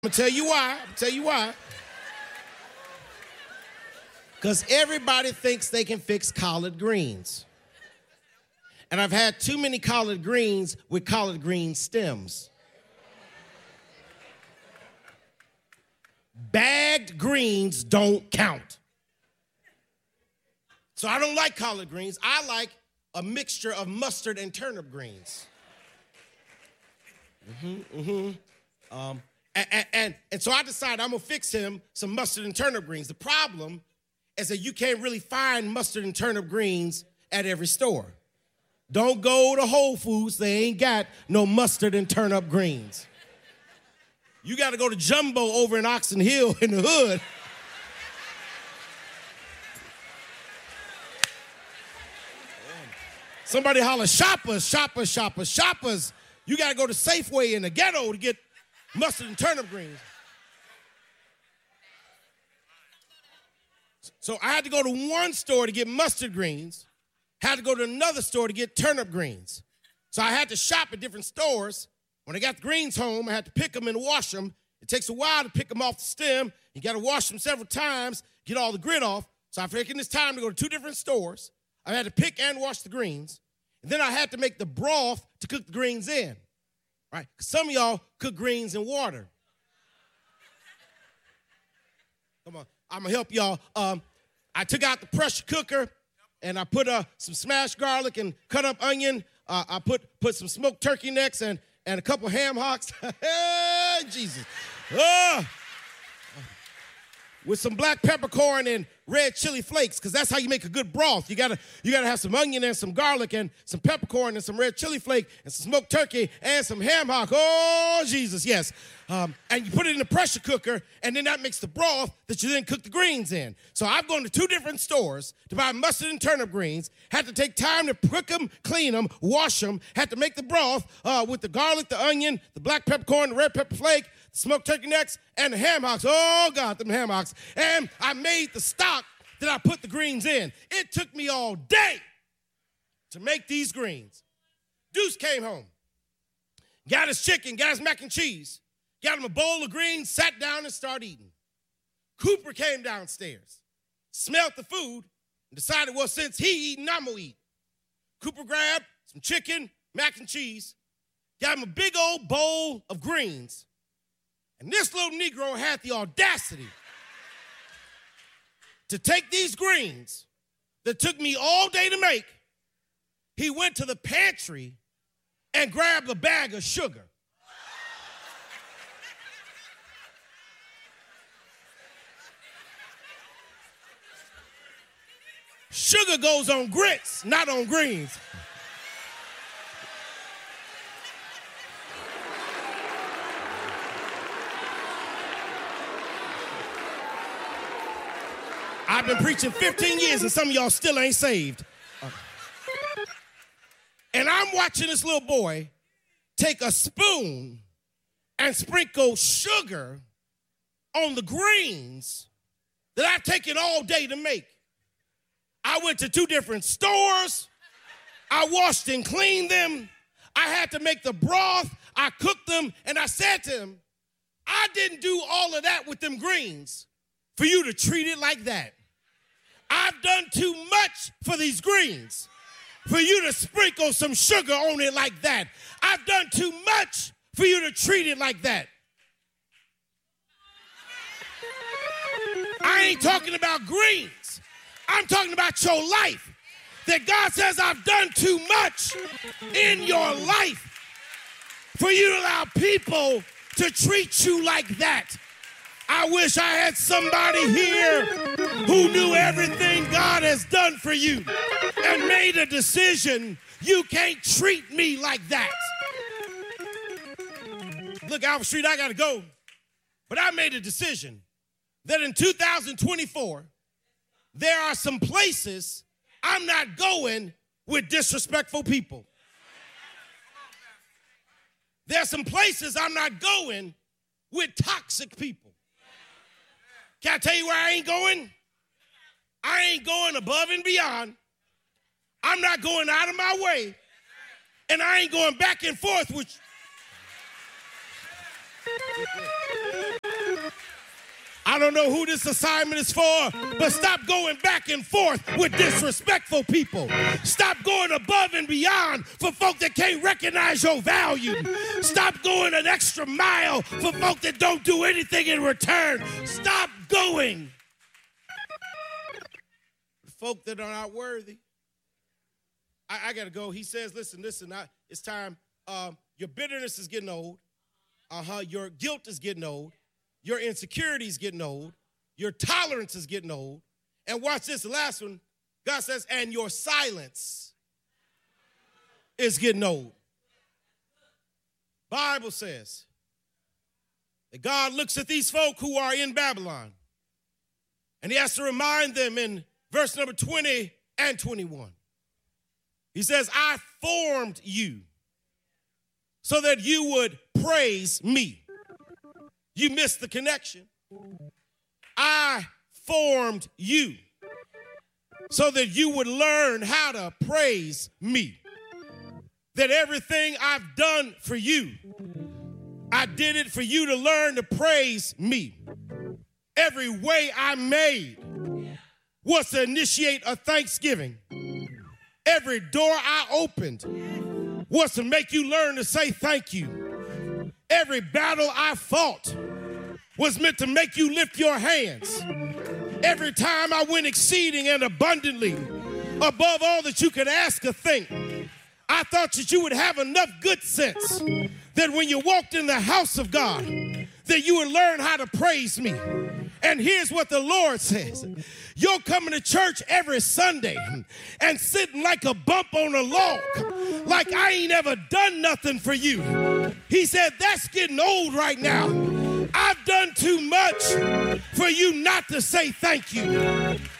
I'm gonna tell you why. Because everybody thinks they can fix collard greens. And I've had too many collard greens with collard green stems. Bagged greens don't count. So I don't like collard greens. I like a mixture of mustard and turnip greens. And so I decided I'm gonna fix him some mustard and turnip greens. The problem is that you can't really find mustard and turnip greens at every store. Don't go to Whole Foods, they ain't got no mustard and turnip greens. You gotta go to Jumbo over in Oxon Hill in the hood. Somebody holler, shoppers. You gotta go to Safeway in the ghetto to get mustard and turnip greens. So I had to go to one store to get mustard greens, had to go to another store to get turnip greens. So I had to shop at different stores. When I got the greens home, I had to pick them and wash them. It takes a while to pick them off the stem. You got to wash them several times, get all the grit off. So I've taken this time to go to two different stores. I had to pick and wash the greens. And then I had to make the broth to cook the greens in. Right? Some of y'all cook greens in water. Come on, I'm going to help y'all. I took out the pressure cooker, and I put some smashed garlic and cut up onion. I put some smoked turkey necks and a couple ham hocks. Hey, Jesus. With some black peppercorn and red chili flakes, because that's how you make a good broth. You gotta have some onion and some garlic and some peppercorn and some red chili flake and some smoked turkey and some ham hock. Oh, Jesus, yes. And you put it in the pressure cooker, and then that makes the broth that you then cook the greens in. So I've gone to two different stores to buy mustard and turnip greens, had to take time to cook them, clean them, wash them, had to make the broth with the garlic, the onion, the black peppercorn, the red pepper flake, the smoked turkey necks, and the ham hocks. Oh, God, them ham hocks. And I made the stock that I put the greens in. It took me all day to make these greens. Deuce came home, got his chicken, got his mac and cheese, got him a bowl of greens, sat down and started eating. Cooper came downstairs, smelled the food, and decided, well, since he eating, I'm gonna eat. Cooper grabbed some chicken, mac and cheese, got him a big old bowl of greens, and this little Negro had the audacity to take these greens that took me all day to make. He went to the pantry and grabbed a bag of sugar. Sugar goes on grits, not on greens. I've been preaching 15 years and some of y'all still ain't saved. And I'm watching this little boy take a spoon and sprinkle sugar on the greens that I've taken all day to make. I went to two different stores. I washed and cleaned them. I had to make the broth. I cooked them, and I said to him, I didn't do all of that with them greens for you to treat it like that. I've done too much for these greens for you to sprinkle some sugar on it like that. I've done too much for you to treat it like that. I ain't talking about greens. I'm talking about your life. That God says I've done too much in your life for you to allow people to treat you like that. I wish I had somebody here who knew everything God has done for you and made a decision. You can't treat me like that. Look, Alpha Street, I got to go. But I made a decision that in 2024, there are some places I'm not going with disrespectful people. There are some places I'm not going with toxic people. Can I tell you where I ain't going? I ain't going above and beyond. I'm not going out of my way. And I ain't going back and forth with you. I don't know who this assignment is for, but stop going back and forth with disrespectful people. Stop going above and beyond for folk that can't recognize your value. Stop going an extra mile for folk that don't do anything in return. Stop going. Folk that are not worthy. I got to go. He says, listen, it's time. Your bitterness is getting old. Your guilt is getting old. Your insecurity is getting old. Your tolerance is getting old. And watch this, the last one. God says, and your silence is getting old. Bible says that God looks at these folk who are in Babylon, and he has to remind them in verse number 20 and 21. He says, I formed you so that you would praise me. You missed the connection. I formed you so that you would learn how to praise me. That everything I've done for you, I did it for you to learn to praise me. Every way I made was to initiate a thanksgiving. Every door I opened was to make you learn to say thank you. Every battle I fought was meant to make you lift your hands. Every time I went exceeding and abundantly above all that you could ask or think, I thought that you would have enough good sense that when you walked in the house of God, that you would learn how to praise me. And here's what the Lord says. You're coming to church every Sunday and sitting like a bump on a log, like I ain't ever done nothing for you. He said, that's getting old right now. I've done too much for you not to say thank you.